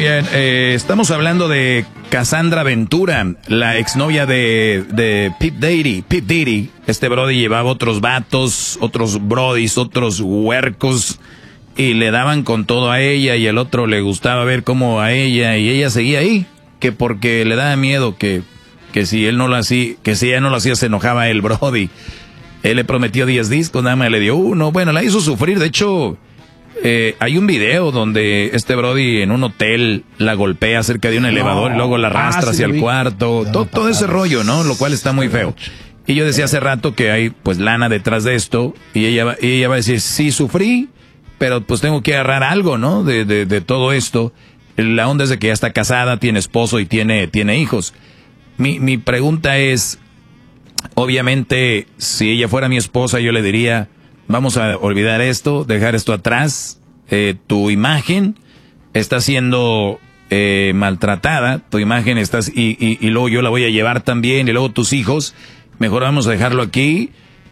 Bien, estamos hablando de Cassandra Ventura, la exnovia de Pete Diddy. Este brody llevaba otros vatos, otros brodis, otros huercos, y le daban con todo a ella, y el otro le gustaba ver cómo a ella, y ella seguía ahí, que porque le daba miedo que si él no lo hacía, que si ella no lo hacía se enojaba el brody. Él le prometió 10 discos, nada más le dio uno. Bueno, la hizo sufrir. De hecho, hay un video donde este brody en un hotel la golpea cerca de un elevador y luego la arrastra hacia el cuarto. Todo ese rollo, ¿no? Lo cual está muy feo. Y yo decía hace rato que hay pues lana detrás de esto, y ella va a decir, sí, sufrí, pero pues tengo que agarrar algo, ¿no? De todo esto. La onda es de que ya está casada, tiene esposo y tiene hijos. Mi pregunta es, obviamente, si ella fuera mi esposa, yo le diría, vamos a olvidar esto, dejar esto atrás. Tu imagen está siendo maltratada, tu imagen y luego yo la voy a llevar también, y luego tus hijos, mejor vamos a dejarlo aquí,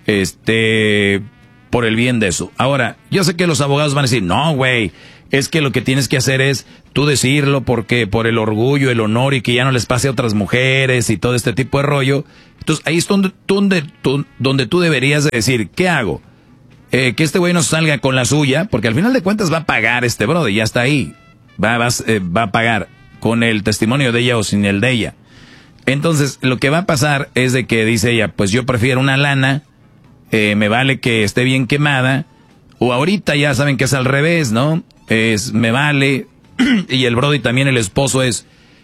por el bien de eso. Ahora, yo sé que los abogados van a decir, no, güey, es que lo que tienes que hacer es tú decirlo porque por el orgullo, el honor, y que ya no les pase a otras mujeres y todo este tipo de rollo. Entonces ahí es donde tú deberías decir, ¿qué hago? Que este güey no salga con la suya, porque al final de cuentas va a pagar este brother, ya está ahí. Va a pagar con el testimonio de ella o sin el de ella. Entonces lo que va a pasar es de que dice ella, pues yo prefiero una lana, me vale que esté bien quemada, o ahorita ya saben que es al revés, ¿no? Me vale, y el brody también, el esposo es,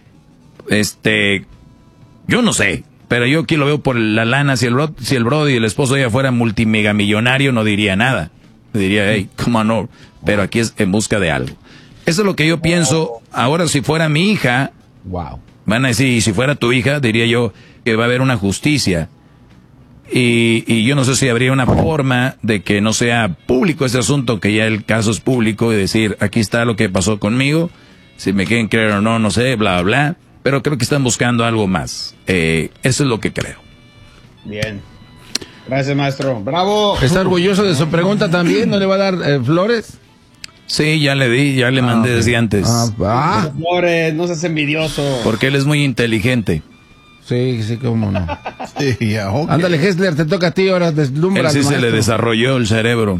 yo no sé, pero yo aquí lo veo por la lana. Si el brody y el esposo de ella fuera multimegamillonario, no diría nada, diría, hey, come on over, pero aquí es en busca de algo. Eso es lo que yo pienso. Ahora, si fuera mi hija, wow, van a decir, y si fuera tu hija, diría yo que va a haber una justicia. Y yo no sé si habría una forma de que no sea público ese asunto, que ya el caso es público, y decir, aquí está lo que pasó conmigo, si me quieren creer o no, no sé, bla, bla, pero creo que están buscando algo más. Eso es lo que creo. Bien. Gracias, maestro. ¡Bravo! ¿Está orgulloso de su pregunta también? ¿No le va a dar flores? Sí, ya le mandé desde antes. Flores, no seas envidioso. Porque él es muy inteligente. Sí, cómo no. Sí, okay. Ándale, Hessler, te toca a ti ahora, deslumbra. Él sí se le desarrolló el cerebro.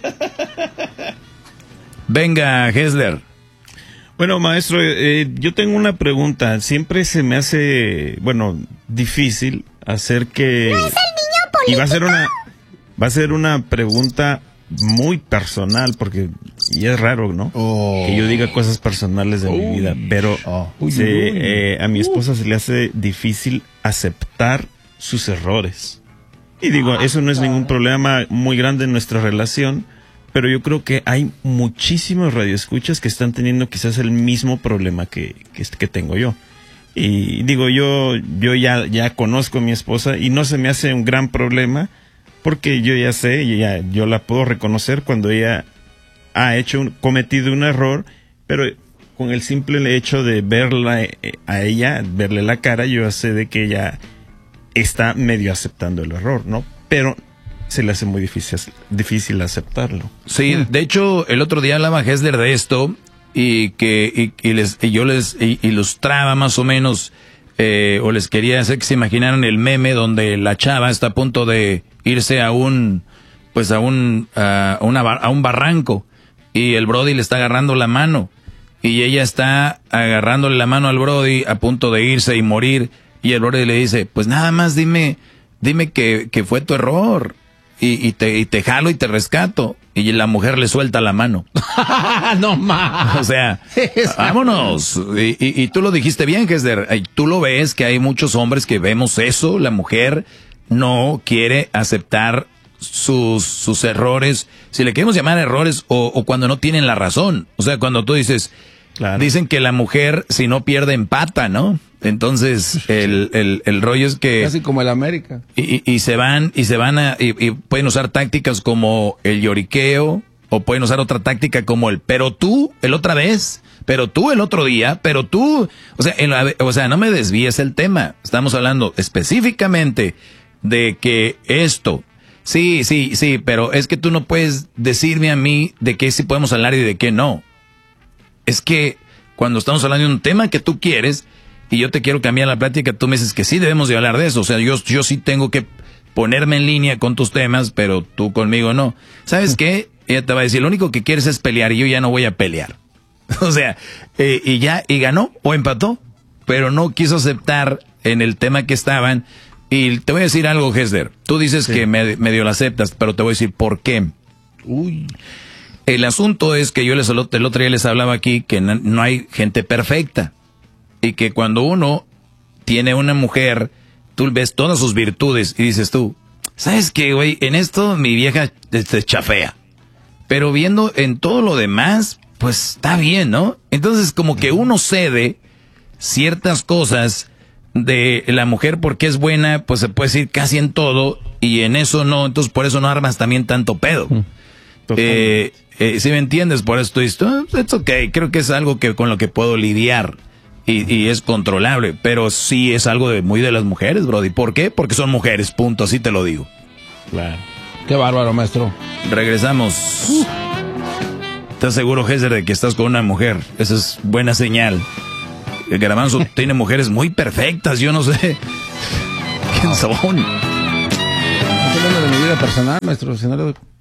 Venga, Hessler. Bueno, maestro, yo tengo una pregunta. Siempre se me hace, difícil hacer que... ¿No es el niño político? Y va a ser una pregunta muy personal, porque ya es raro, ¿no? Que yo diga cosas personales de mi vida, pero a mi esposa se le hace difícil aceptar sus errores. Y digo, eso no es ningún problema muy grande en nuestra relación, pero yo creo que hay muchísimos radioescuchas que están teniendo quizás el mismo problema que tengo yo. Y digo, yo ya conozco a mi esposa y no se me hace un gran problema, porque yo ya sé, yo la puedo reconocer cuando ella ha cometido un error, pero con el simple hecho de verla a ella, verle la cara, yo ya sé de que ella está medio aceptando el error, ¿no? Pero se le hace muy difícil aceptarlo. Sí, de hecho, el otro día hablaba Hessler de esto, y yo les ilustraba más o menos, o les quería hacer que se imaginaran el meme donde la chava está a punto de irse a un barranco, y el brody le está agarrando la mano, y ella está agarrándole la mano al brody a punto de irse y morir, y el brody le dice, pues nada más dime que fue tu error, y te jalo y te rescato, y la mujer le suelta la mano. No más. O sea, vámonos. Y tú lo dijiste bien, Hessler. Tú lo ves que hay muchos hombres que vemos eso. La mujer no quiere aceptar sus errores, si le queremos llamar errores, o cuando no tienen la razón. O sea, cuando tú dices, claro, dicen que la mujer si no pierde empata, ¿no? Entonces el rollo es que casi como el América, y se van y pueden usar tácticas como el lloriqueo, o pueden usar otra táctica como pero tú el otra vez, pero tú el otro día, pero tú, o sea, no me desvíes el tema. Estamos hablando específicamente de que esto, sí, pero es que tú no puedes decirme a mí de qué sí podemos hablar y de qué no. Es que cuando estamos hablando de un tema que tú quieres y yo te quiero cambiar la plática, tú me dices que sí debemos de hablar de eso. O sea, yo sí tengo que ponerme en línea con tus temas, pero tú conmigo no. ¿Sabes qué? Ella te va a decir, lo único que quieres es pelear y yo ya no voy a pelear. O sea, y ganó o empató, pero no quiso aceptar en el tema que estaban. Y te voy a decir algo, Hesder. Tú dices que medio la aceptas, pero te voy a decir por qué. Uy. El asunto es que yo el otro día les hablaba aquí que no hay gente perfecta. Y que cuando uno tiene una mujer, tú ves todas sus virtudes y dices tú, ¿sabes qué, güey? En esto mi vieja chafea. Pero viendo en todo lo demás, pues está bien, ¿no? Entonces como que uno cede ciertas cosas de la mujer porque es buena, pues se puede decir casi en todo, y en eso no, entonces por eso no armas también tanto pedo. Si me entiendes, por eso tú dices, it's okay, creo que es algo que con lo que puedo lidiar y es controlable, pero sí es algo muy de las mujeres, brody. ¿Por qué? Porque son mujeres, punto, así te lo digo. Claro. Qué bárbaro, maestro. Regresamos. ¿Estás seguro, Hesder, de que estás con una mujer? Esa es buena señal. El Garbanzo tiene mujeres muy perfectas, yo no sé quién son. Estoy hablando de mi vida personal, maestro. Si no le